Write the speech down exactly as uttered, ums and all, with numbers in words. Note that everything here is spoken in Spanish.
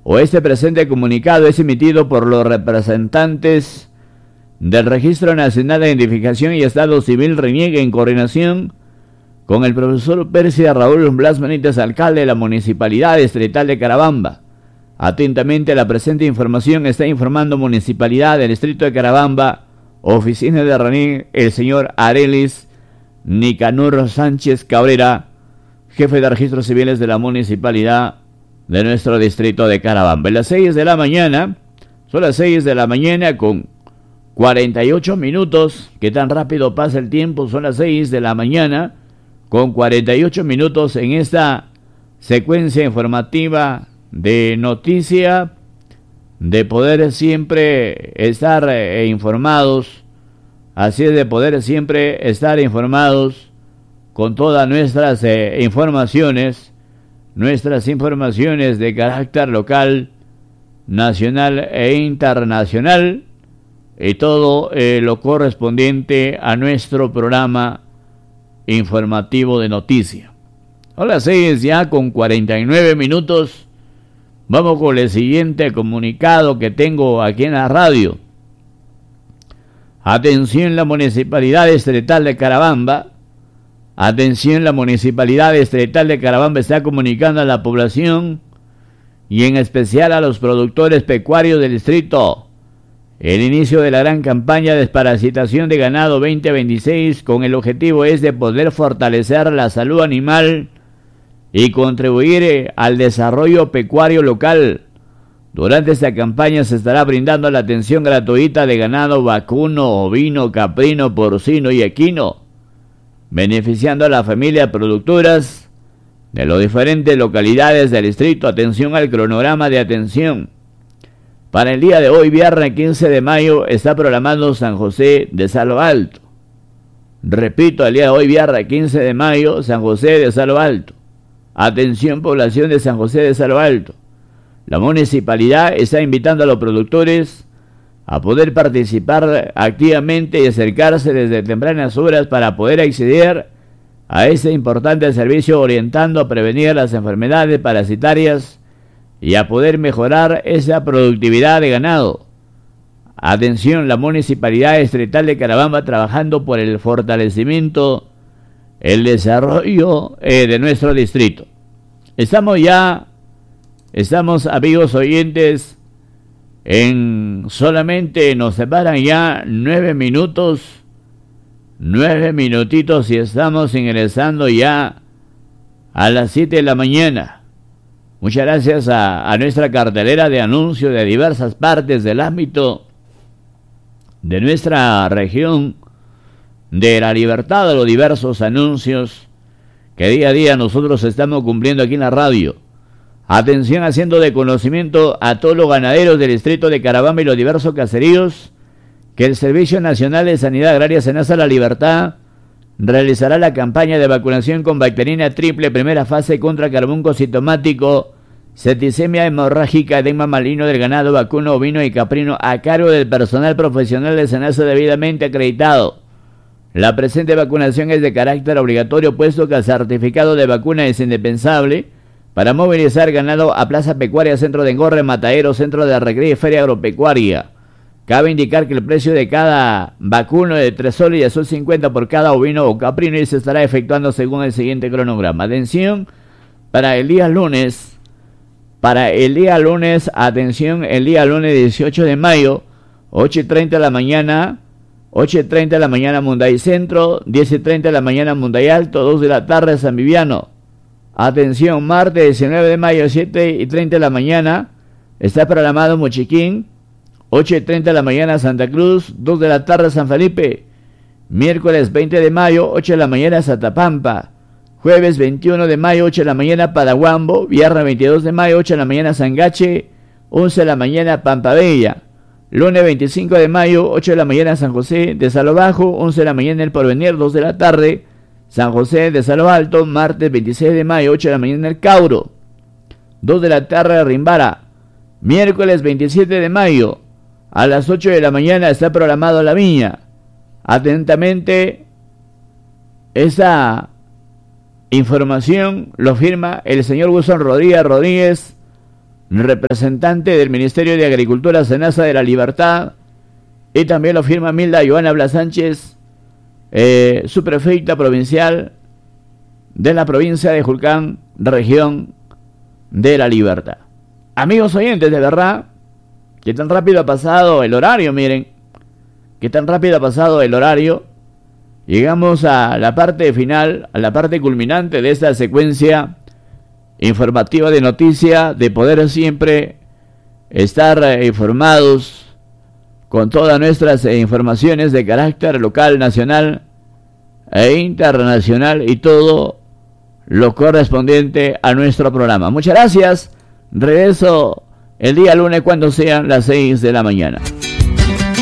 o este presente comunicado es emitido por los representantes del Registro Nacional de Identificación y Estado Civil RENIEC en coordinación con el profesor Persia Raúl Blas Benítez, alcalde de la Municipalidad Distrital de Carabamba. Atentamente, la presente información está informando Municipalidad del Distrito de Carabamba, Oficina de RENIEC, el señor Arelis Nicanor Sánchez Cabrera, jefe de registros civiles de la Municipalidad de nuestro Distrito de Carabamba. En las seis de la mañana, son las seis de la mañana con cuarenta y ocho minutos, que tan rápido pasa el tiempo, son las seis de la mañana con cuarenta y ocho minutos en esta secuencia informativa de noticia, de poder siempre estar eh, informados, así es, de poder siempre estar informados con todas nuestras eh, informaciones, nuestras informaciones de carácter local, nacional e internacional, y todo eh, lo correspondiente a nuestro programa informativo de noticia. A las seis ya con cuarenta y nueve minutos, vamos con el siguiente comunicado que tengo aquí en la radio. Atención, la Municipalidad Distrital de Carabamba. Atención, la Municipalidad Distrital de Carabamba está comunicando a la población y en especial a los productores pecuarios del distrito el inicio de la gran campaña de desparasitación de ganado veinte veintiséis, con el objetivo es de poder fortalecer la salud animal y contribuir al desarrollo pecuario local. Durante esta campaña se estará brindando la atención gratuita de ganado vacuno, ovino, caprino, porcino y equino, beneficiando a las familias productoras de las diferentes localidades del distrito. Atención al cronograma de atención. Para el día de hoy, viernes quince de mayo, está programado San José de Salo Alto. Repito, el día de hoy, viernes quince de mayo, San José de Salo Alto. Atención, población de San José de Salo Alto. La municipalidad está invitando a los productores a poder participar activamente y acercarse desde tempranas horas para poder acceder a este importante servicio, orientando a prevenir las enfermedades parasitarias y a poder mejorar esa productividad de ganado. Atención, la Municipalidad Distrital de Carabamba trabajando por el fortalecimiento, el desarrollo eh, de nuestro distrito. Estamos ya, estamos amigos oyentes, en solamente nos separan ya nueve minutos, nueve minutitos y estamos ingresando ya a las siete de la mañana. Muchas gracias a, a nuestra cartelera de anuncios de diversas partes del ámbito de nuestra región de La Libertad, de los diversos anuncios que día a día nosotros estamos cumpliendo aquí en la radio. Atención, haciendo de conocimiento a todos los ganaderos del distrito de Carabamba y los diversos caseríos que el Servicio Nacional de Sanidad Agraria SENASA La Libertad realizará la campaña de vacunación con bacterina triple primera fase contra carbunco sintomático, septicemia hemorrágica, edema maligno del ganado vacuno, ovino y caprino a cargo del personal profesional de SENASA debidamente acreditado. La presente vacunación es de carácter obligatorio, puesto que el certificado de vacuna es indispensable para movilizar ganado a plaza pecuaria, centro de engorre, matadero, centro de recreo y feria agropecuaria. Cabe indicar que el precio de cada vacuno es de tres soles y azul cincuenta por cada ovino o caprino y se estará efectuando según el siguiente cronograma. Atención, para el día lunes, para el día lunes, atención, el día lunes dieciocho de mayo, ocho y treinta de la mañana, ocho y treinta de la mañana Munday Centro, diez y treinta de la mañana Munday Alto, dos de la tarde San Viviano. Atención, martes diecinueve de mayo, siete y treinta de la mañana, está programado Mochiquín, ocho y treinta de la mañana Santa Cruz, dos de la tarde San Felipe. Miércoles veinte de mayo, ocho de la mañana Satapampa. Jueves veintiuno de mayo, ocho de la mañana Paraguambo. Viernes veintidós de mayo, ocho de la mañana Sangache, once de la mañana Pampabella. Lunes veinticinco de mayo, ocho de la mañana San José de Salo Bajo, once de la mañana El Porvenir, dos de la tarde San José de Salo Alto. Martes veintiséis de mayo, ocho de la mañana El Cauro, dos de la tarde Rimbara. Miércoles veintisiete de mayo, a las ocho de la mañana está programado La Viña. Atentamente, esa información lo firma el señor Wilson Rodríguez Rodríguez, representante del Ministerio de Agricultura Senasa de la Libertad, y también lo firma Milda Joana Blas Sánchez, eh, subprefecta provincial de la provincia de Julcán, región de la Libertad. Amigos oyentes, de verdad, que tan rápido ha pasado el horario, miren, que tan rápido ha pasado el horario. Llegamos a la parte final, a la parte culminante de esta secuencia informativa de noticia, de poder siempre estar eh, informados con todas nuestras eh, informaciones de carácter local, nacional e internacional, y todo lo correspondiente a nuestro programa. Muchas gracias. Regreso el día lunes cuando sean las seis de la mañana.